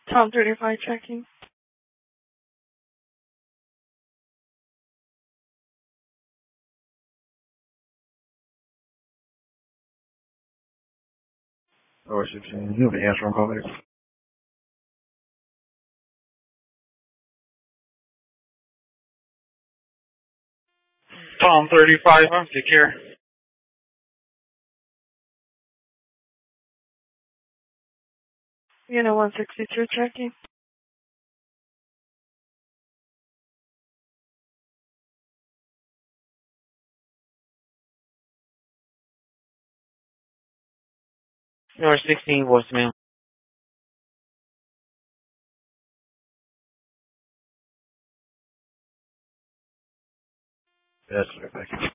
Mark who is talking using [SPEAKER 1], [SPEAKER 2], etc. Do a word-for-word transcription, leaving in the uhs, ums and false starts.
[SPEAKER 1] Tom thirty-five checking.
[SPEAKER 2] Or sixteen, you'll be answering call later. Tom thirty-five, I'm secure.
[SPEAKER 1] Unit one sixty-two checking.
[SPEAKER 3] Number sixteen voicemail.
[SPEAKER 2] That's clear, thank you.